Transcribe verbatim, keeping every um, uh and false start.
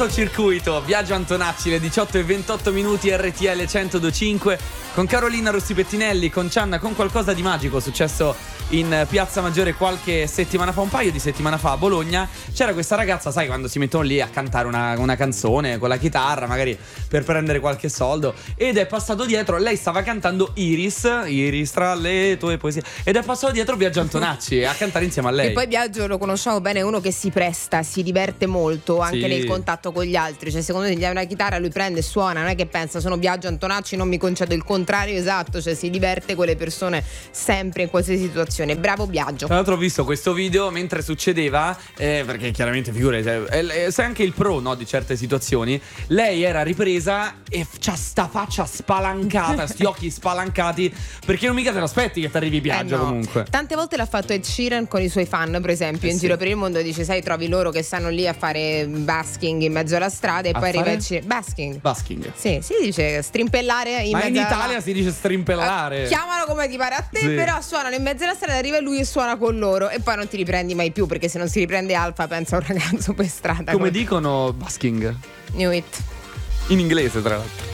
cortocircuito, Biagio Antonacci, le diciotto e ventotto minuti, R T L centodue e cinque, con Carolina Rossi Pettinelli, con Cianna, con qualcosa di magico successo in Piazza Maggiore qualche settimana fa, un paio di settimane fa a Bologna. C'era questa ragazza, sai, quando si mettono lì a cantare una, una canzone con la chitarra, magari per prendere qualche soldo, ed è passato dietro, lei stava cantando Iris, Iris tra le tue poesie, ed è passato dietro Biagio Antonacci a cantare insieme a lei. E poi Biagio lo conosciamo bene, è uno che si presta, si diverte molto anche Sì. nel contatto con gli altri, cioè secondo me gli ha una chitarra, lui prende e suona, non è che pensa sono Biagio Antonacci, non mi concedo, il contrario esatto, cioè si diverte con le persone sempre in qualsiasi situazione. Bravo Biagio. Tra l'altro ho visto questo video mentre succedeva, eh, perché chiaramente figure, cioè, eh, sai anche il pro, no, di certe situazioni. Lei era ripresa e c'ha sta faccia spalancata, sti occhi spalancati, perché non mica te l'aspetti che ti arrivi Biagio. Eh no. Comunque Tante volte l'ha fatto Ed Sheeran con i suoi fan, per esempio, Eh in sì. giro per il mondo, dice sai trovi loro che stanno lì a fare basking in mezzo alla strada e A poi arriva fare? Ed Sheeran. Basking. Basking. Sì, si dice strimpellare in Ma mezzo in alla- Italia si dice strimpellare. Eh, chiamalo come ti pare a te, Sì. però suonano in mezzo alla strada, arriva lui e suona con loro e poi non ti riprendi mai più, perché se non si riprende Alfa pensa a un ragazzo per strada. Come dicono basking Knew it. in inglese, tra l'altro.